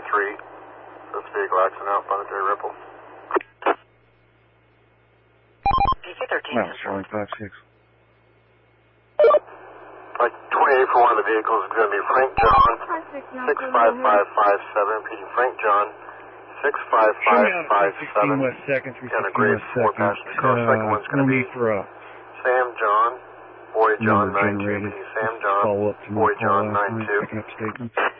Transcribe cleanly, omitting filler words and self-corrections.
This vehicle accident out by the J Ripple. No, Charlie 5-6. Like 28 for one of the vehicles is going to be Frank John, 65557, repeating Frank John, 65557. West 2nd, 316 and a gray West 4 2nd. passenger car. Second one's going to be Sam John, Boy John 92, repeating Sam John, follow up to Boy my call John last night, 92. picking up statements.